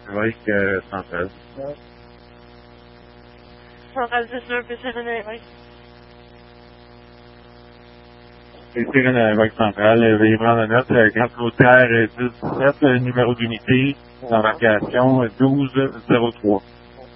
Évêque Central. Central 19, puis c'est René Évêque. C'est René Évêque Central. Veuillez prendre note. Grande Côtière 1017, numéro d'unité, embarcation 1203.